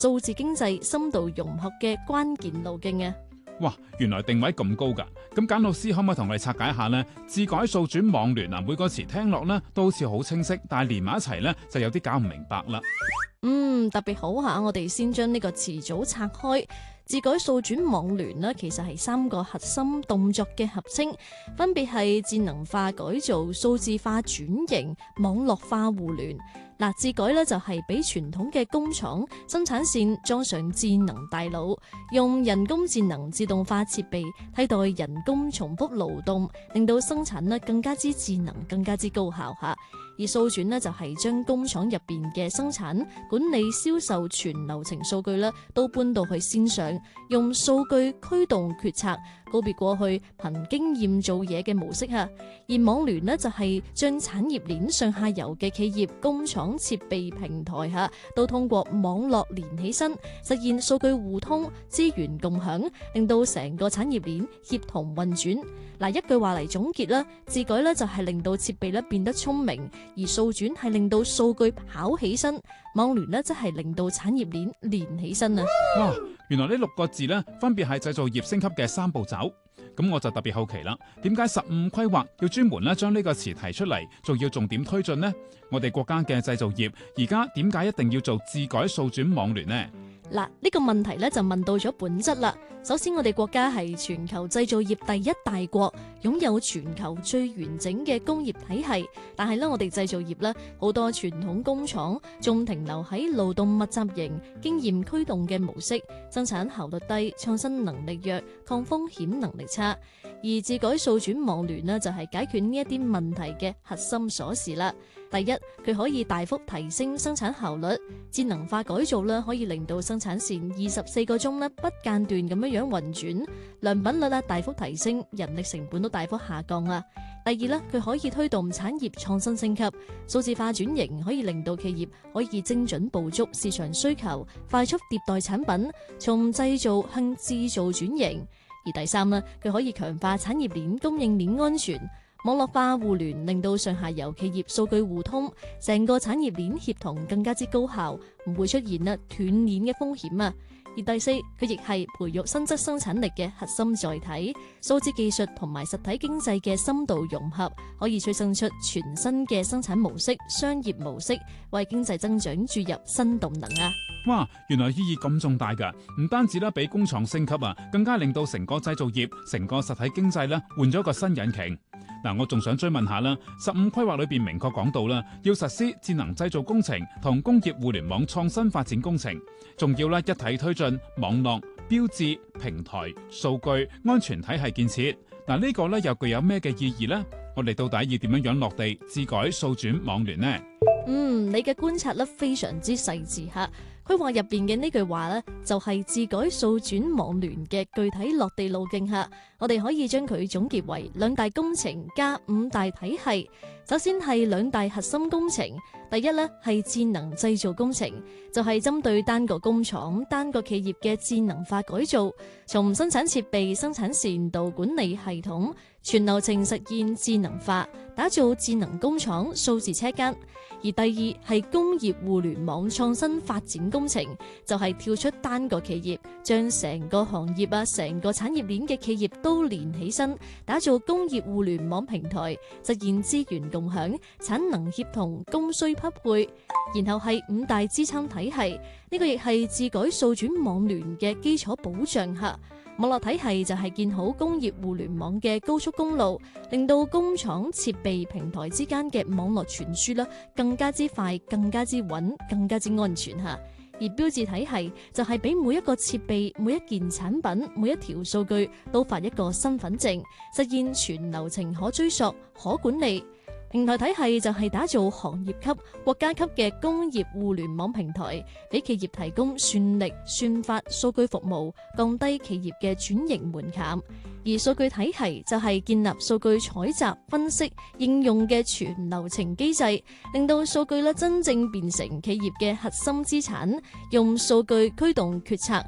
數字經濟深度融合嘅關鍵路徑啊！ 哇，原來定位咁高㗎！咁簡老師可唔可以同我哋拆解一下呢？智改數轉網聯每個詞聽落呢都好似好清晰，但係連埋一齊呢就有啲搞唔明白啦。 特別好下，我哋先將呢個詞組拆開。智改數轉網聯呢，其實係3個核心動作嘅合稱，分別係智能化改造、數字化轉型、網絡化互聯。智改呢就係俾傳統嘅工廠生產線裝上智能大腦，用人工智能自動化設備替代人工重複勞動，令到生產呢更加之智能、更加之高效吓。而數轉呢，就係將工廠入邊嘅生產、管理、銷售全流程數據呢都搬到去線上，用數據驅動決策，告別過去憑經驗做嘢嘅模式吓。而網聯呢，就係將產業鏈上下游嘅企業、工廠、設備平台吓，都通過網絡連起身，實現數據互通、資源共享，令到成個產業鏈協同運轉。一句話嚟總結啦，智改呢就係令到設備呢變得聰明，而數轉係令到數據跑起身，網聯呢則係令到產業鏈連起身啊！ 哇，原來呢6個字呢分別係製造業升級嘅3步驟。咁我就特別好奇啦，點解15規劃要專門咧將呢個詞提出嚟，仲要重點推進呢？我哋國家嘅製造業而家點解一定要做智改數轉網聯呢？ 呢個問題咧就問到咗本質啦。首先，我哋國家係全球製造業第一大國，擁有全球最完整嘅工業體系。但係咧，我哋製造業咧好多傳統工廠仲停留喺勞動密集型、經驗驅動嘅模式，生產效率低、創新能力弱、抗風險能力差。而智改數轉網聯呢，就係解決呢一啲問題嘅核心鎖匙啦。第一，佢可以大幅提升生產效率，智能化改造咧可以令到生產線24個鐘咧不間斷咁樣運轉，良品率大幅提升，人力成本都大幅下降啦。第二咧，佢可以推動產業創新升級，數字化轉型可以令到企業可以精準捕捉市場需求，快速迭代產品，從製造向製造轉型。而第三咧，佢可以強化產業鏈供應鏈安全。網絡化互聯令到上下游企業數據互通，成個產業鏈協同更加之高效，唔會出現斷鏈嘅風險啊！而第四，佢亦係培育新質生產力嘅核心載體，數字技術同埋實體經濟嘅深度融合，可以催生出全新嘅生產模式、商業模式，為經濟增長注入新動能啊！ 哇，原來意義咁重大㗎，唔單止俾工廠升級啊，更加令到成個製造業、成個實體經濟換咗一個新引擎。我仲想追問下啦，15規劃裏邊明確講到啦，要實施智能製造工程同工業互聯網創新發展工程，仲要一體推進網絡、標誌、平台、數據、安全體系建設。呢個又具有咩嘅意義呢？我哋到底要點樣落地智改數轉網聯呢？ 你嘅觀察非常之細緻吓。規劃入邊嘅呢句話呢，就係智改數轉網聯嘅具體落地路徑下，我哋可以將佢總結為2大工程加5大體系。首先係2大核心工程，第一呢係智能製造工程，就係針對單個工廠、單個企業嘅智能化改造，從生產設備、生產線到管理系統，全流程實現智能化，打造智能工廠、數字車間。而第二係工業互聯網創新發展工程，就係跳出單個企業，將成個行業成個產業鏈嘅企業都連起身，打造工業互聯網平台，實現資源共享、產能協同、供需匹配。然後係5大支撐體系，呢個亦係智改數轉網聯嘅基礎保障下。網絡體系就係建好工業互聯網嘅高速公路，令到工廠、設備、平台之間嘅網絡傳輸更加之快、更加之穩、更加之安全吓。而標誌體系就係俾每一個設備、每一件產品、每一條數據都發一個身份證，實現全流程可追溯、可管理。平台體系就係打造行業級、國家級嘅工業互聯網平台，俾企業提供算力、算法、數據服務，降低企業嘅轉型門檻。而數據體系就係建立數據採集、分析、應用嘅全流程機制，令到數據真正變成企業嘅核心資產，用數據驅動決策。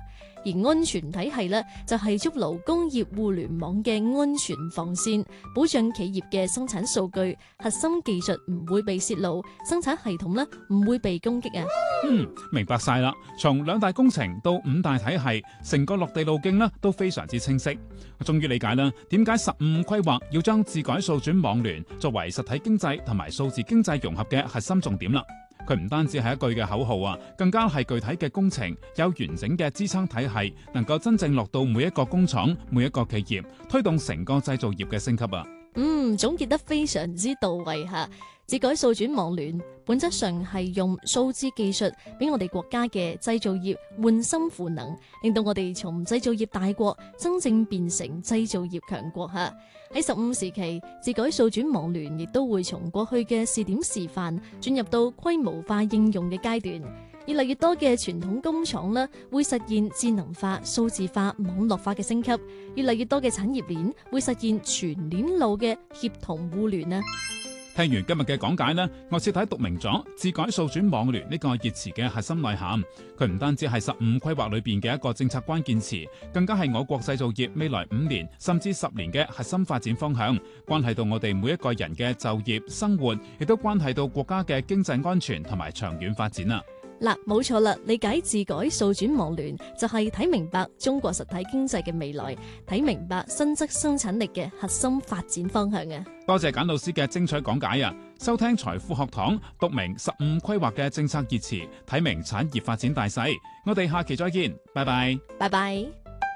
而安全體系呢，就係築牢工業互聯網嘅安全防線，保障企業嘅生產數據、核心技術唔會被泄露，生產系統呢唔會被攻擊啊。 明白晒啦。從兩大工程到五大體系，成個落地路徑呢都非常之清晰。我終於理解啦，點解15規劃要將智改數轉網聯作為實體經濟同埋數字經濟融合嘅核心重點啦。佢唔單止係一句嘅口號啊，更加係具體嘅工程，有完整嘅支撐體系，能夠真正落到每一個工廠、每一個企業，推動成個製造業嘅升級啊！ 總結得非常之到位吓。智改數轉網聯本質上係用數字技術俾我哋國家嘅製造業換心賦能，令到我哋從製造業大國真正變成製造業強國吓。喺15時期，智改數轉網聯亦都會從過去嘅試點示範進入到規模化應用嘅階段。越嚟越多嘅傳統工廠呢，會實現智能化、數字化、網絡化嘅升級；越嚟越多嘅產業鏈會實現全鏈路嘅協同互聯啊！ 聽完今日嘅講解呢，我徹底讀明咗智改數轉網聯呢個熱詞嘅核心內涵。佢唔單止係15規劃裏邊嘅一個政策關鍵詞，更加係我國製造業未來5年甚至10年嘅核心發展方向，關係到我哋每一個人嘅就業、生活，亦都關係到國家嘅經濟安全同埋長遠發展啊！ 嗱，冇錯啦，理解智改數轉網聯就係睇明白中國實體經濟嘅未來，睇明白新質生產力嘅核心發展方向啊！ 多謝簡老師嘅精彩講解啊！收聽財富學堂，讀明15規劃嘅政策熱詞，睇明產業發展大勢。我哋下期再見，拜拜。 拜拜。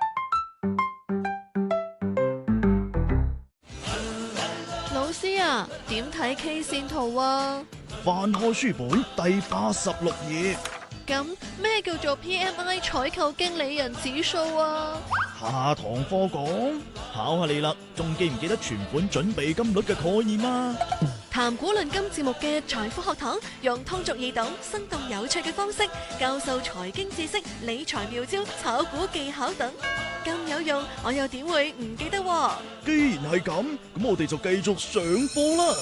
老師啊，點睇 K 線圖啊？ 翻開書本第86頁。 咁咩叫做 PMI 採購經理人指數啊？ 下堂課講，考下你啦，仲記唔記得存款準備金率嘅概念啊？ 談古論今節目嘅財富學堂，用通俗易懂、生動有趣嘅方式教授財經知識、理財妙招、炒股技巧等，咁有用，我又點會唔記得喎？ 既然係咁，咁我哋就繼續上課啦。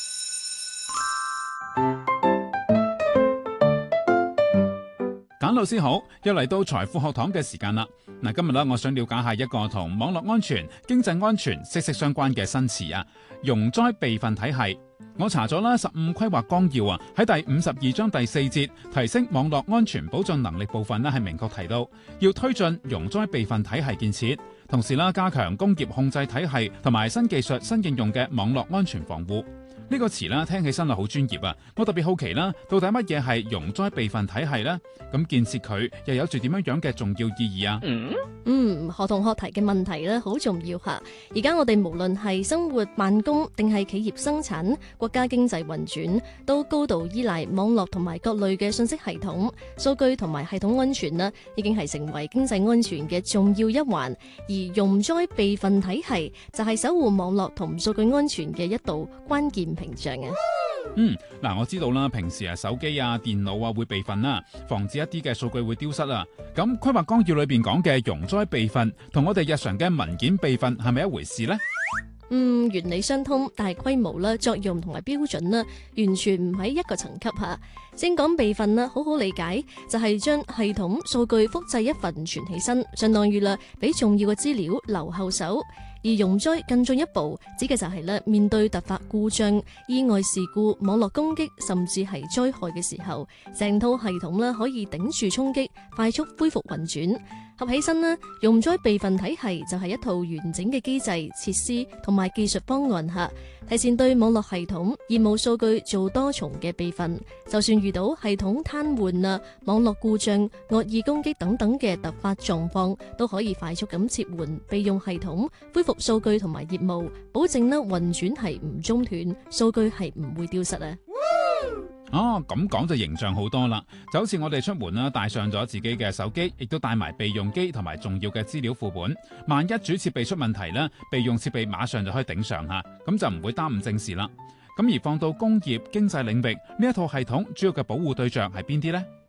簡老師好，又嚟到財富學堂嘅時間啦。嗱，今日咧，我想了解下一個同網絡安全、經濟安全息息相關嘅新詞啊，容災備份體系。我查咗啦，15規劃綱要啊，喺第52章第4節提升網絡安全保障能力部分咧，係明確提到要推進容災備份體系建設，同時啦加強工業控制體系同埋新技術新應用嘅網絡安全防護。呢個詞啦，聽起身係好專業啊！我特別好奇啦，到底乜嘢係容災備份體系呢？咁建設佢又有住點樣嘅重要意義啊？ 學同學題嘅問題咧，好重要吓。而家我哋無論係生活辦公定係企業生產，國家經濟運轉，都高度依賴網絡同埋各類嘅信息系統、數據同埋系統安全啦，已經係成為經濟安全嘅重要一環。而容災備份體系就係守護網絡同數據安全嘅一道關鍵屏障啊！ 我知道啦，平時手機啊、電腦啊會備份啦，防止一啲嘅數據會丟失啦。咁規劃綱要裏邊講嘅容災備份，同我哋日常嘅文件備份係咪一回事呢？ 原理相通，但係規模啦、作用同埋標準啦，完全唔喺一個層級下。先講備份啦，好好理解就係將系統數據複製一份存起身，相當於啦俾重要嘅資料留後手。而容災更進一步，指嘅就係面對突發故障、意外事故、網絡攻擊，甚至係災害嘅時候，成套系統可以頂住衝擊，快速恢復運轉。合起身容災備份體系就係一套完整嘅機制、設施同埋技術方案下，提前對網絡系統、業務數據做多重嘅備份，就算遇到系統癱瘓、網絡故障、惡意攻擊等等嘅突發狀況，都可以快速咁切換備用系統，恢復數據同埋業務，保證運轉係唔中斷，數據係唔會丟失啊！ 咁講就形象好多啦，就好似我哋出門啦，帶上咗自己嘅手機，亦都帶埋備用機同埋重要嘅資料副本。萬一主設備出問題啦，備用設備馬上就可以頂上吓，咁就唔會耽誤正事啦。咁而放到工業經濟領域，呢一套系統主要嘅保護對象係邊啲呢？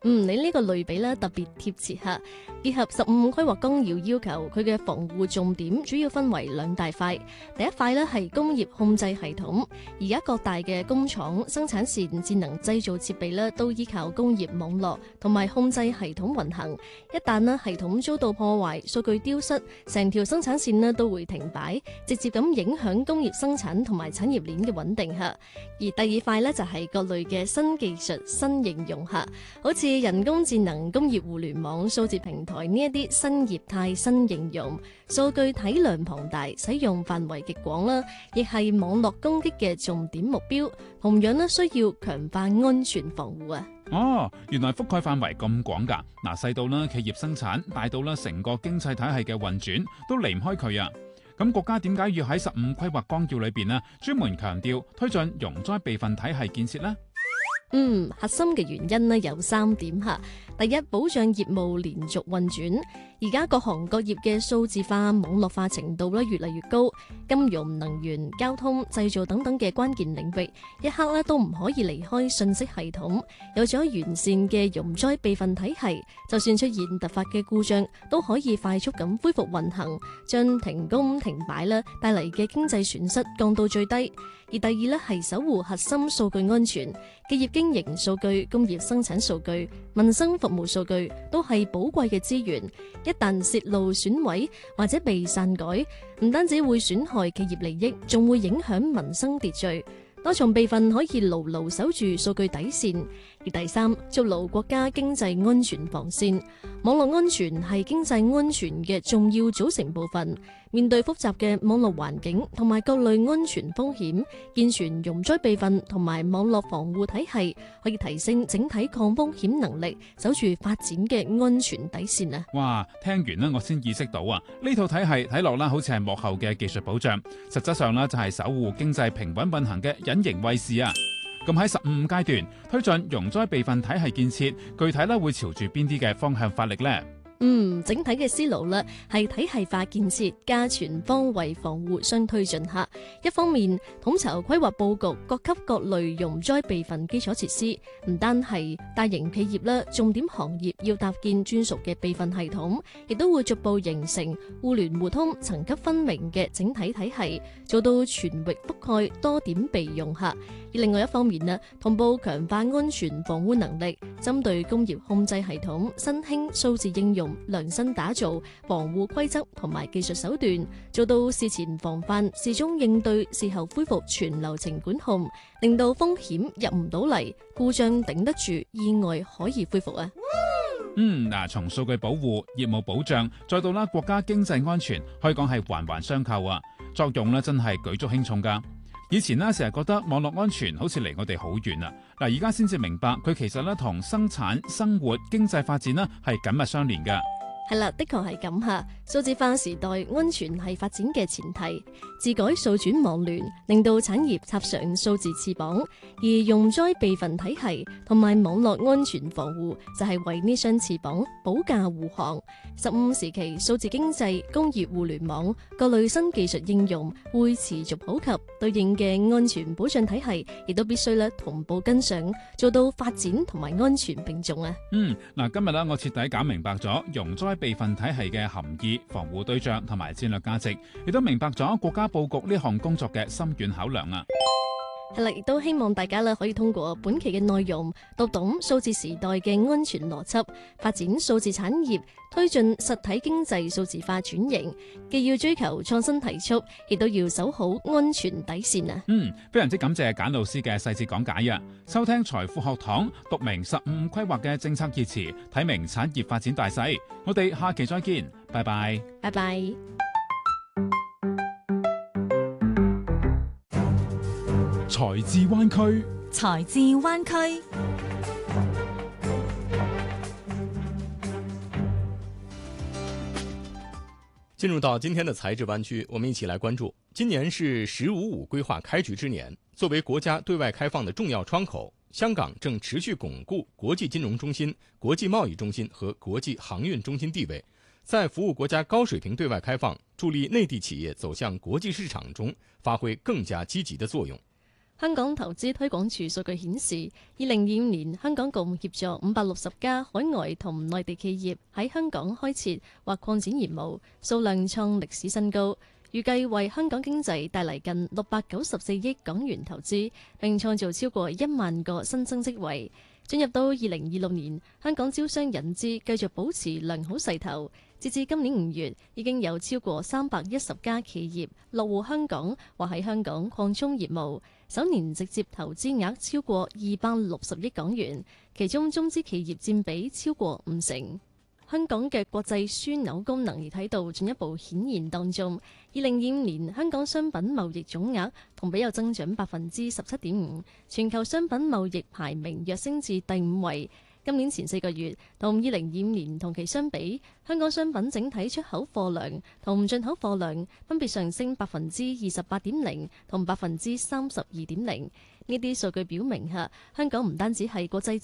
你呢個類比咧特別貼切嚇，結合15規劃綱要要求，佢嘅防護重點主要分為2大塊。第一塊咧係工業控制系統，而家各大嘅工廠、生產線、智能製造設備咧都依靠工業網絡同埋控制系統運行。一旦咧系統遭到破壞、數據丟失，成條生產線咧都會停擺，直接咁影響工業生產同埋產業鏈嘅穩定嚇。而第二塊咧就係各類嘅新技術、新應用嚇，好似人工智能、工業互聯網、數字平台呢一啲新業態、新應用，數據體量龐大，使用範圍極廣啦，亦係網絡攻擊嘅重點目標。同樣咧需要強化安全防護啊！ 哦，原來覆蓋範圍咁廣㗎。嗱，細到啦企業生產，大到啦成個經濟體系嘅運轉，都離唔開佢啊！咁國家點解要喺15規劃綱要裏邊呢，專門強調推進容災備份體系建設呢？ 核心嘅原因呢有3點嚇。第一，保障業務連續運轉。而家各行各業嘅數字化、網絡化程度咧越嚟越高，金融、能源、交通、製造等等嘅關鍵領域，一刻咧都唔可以離開信息系統。有咗完善嘅容災備份體系，就算出現突發嘅故障，都可以快速咁恢復運行，將停工停擺咧帶嚟嘅經濟損失降到最低。而第二咧係守護核心數據安全，企業經營數據、工業生產數據、民生服務數據都係寶貴嘅資源，一旦泄露損毀或者被篡改，唔單止會損害企業利益，仲會影響民生秩序。多重備份可以牢牢守住數據底線。而第三，築牢國家經濟安全防線。網絡安全係經濟安全嘅重要組成部分。面對複雜嘅網絡環境同埋各類安全風險，健全容災備份同埋網絡防護體系，可以提升整體抗風險能力，守住發展嘅安全底線啊！ 哇，聽完呢我先意識到啊，呢套體系睇落啦，好似係幕後嘅技術保障，實質上呢就係守護經濟平穩運行嘅隱形衛士啊！咁喺15階段推進容災備份體系建設，具體咧會朝住邊啲嘅方向發力呢？ 整體嘅思路咧係體系化建設加全方位防護相推進下。一方面統籌規劃佈局各級各類容災備份基礎設施，唔單係大型企業啦，重點行業要搭建專屬嘅備份系統，亦都會逐步形成互聯互通、層級分明嘅整體體系，做到全域覆蓋、多點備用下。而另外一方面呢，同步強化安全防護能力，針對工業控制系統、新興數字應用量身打造防護規則同埋技術手段，做到事前防範、事中應對、事後恢復全流程管控，令到風險入唔到嚟，故障頂得住，意外可以恢復啊！ 從數據保護、業務保障，再到啦國家經濟安全，可以講係環環相扣啊！作用咧真係舉足輕重噶。以前呢成日覺得網絡安全好似離我哋好遠啊，而家先至明白佢其實咧同生產、生活、經濟發展呢係緊密相連噶。 係啦，的確係咁吓。數字化時代，安全係發展嘅前提。自改數轉網聯，令到產業插上數字翅膀，而容災備份體系同埋網絡安全防護就係為呢雙翅膀保駕護航。15時期，數字經濟、工業互聯網各類新技術應用會持續普及，對應嘅安全保障體系亦都必須同步跟上，做到發展同埋安全並重啊！ 今日我徹底搞明白咗容災備份體系嘅含義、防護對象同埋戰略價值，亦都明白咗國家佈局呢項工作嘅深遠考量啊！ 係啦，亦都希望大家可以通過本期嘅內容，讀懂數字時代嘅安全邏輯，發展數字產業，推進實體經濟數字化轉型，既要追求創新提速，亦都要守好安全底線啊！ 非常之感謝簡老師嘅細節講解啊！收聽財富學堂，讀明15規劃嘅政策熱詞，睇明產業發展大勢。我哋下期再見，拜拜， 拜拜。 財智灣區， 財智灣區。 進入到今天的財智灣區，我們一起來關注，今年是“15+5”規劃開局之年，作為國家對外開放的重要窗口，香港正持續鞏固國際金融中心、國際貿易中心和國際航運中心地位，在服務國家高水平對外開放、助力內地企業走向國際市場中發揮更加積極的作用。 香港投資推廣署數據顯示，2025年香港共協助560家海外同內地企業喺香港開設或擴展業務，數量創歷史新高，預計為香港經濟帶嚟近694億港元投資，並創造超過1萬個新增職位。進入到2026年，香港招商引資繼續保持良好勢頭。截至今年5月，已經有超過310家企業落戶香港或喺香港擴充業務，首年直接投資額超過260億港元，其中中資企業佔比超過50%。香港嘅國際樞紐功能亦喺度進一步顯現當中。2025年香港商品貿易總額同比有增長17.5%，全球商品貿易排名躍升至第5位。今年前4個月同2025年同期相比，香港商品整體出口貨量同進口貨量分別上升28.0%同32.0%。呢啲數據表明香港唔單止係國際